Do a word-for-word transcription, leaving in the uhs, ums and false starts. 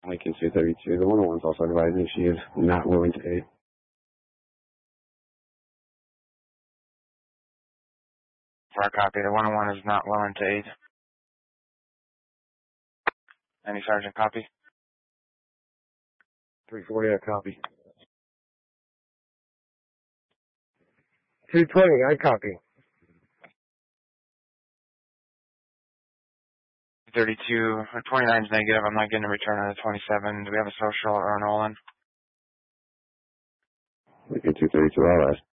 Lincoln two thirty-two. The one oh one's also advising she is not willing to aid. For a copy, the one oh one is not willing to aid. Any sergeant copy? three forty, I copy. two twenty, I copy. thirty-two, twenty-nine is negative. I'm not getting a return on the twenty-seven. Do we have a social or an Olin? Lincoln two thirty-two, I'll ask.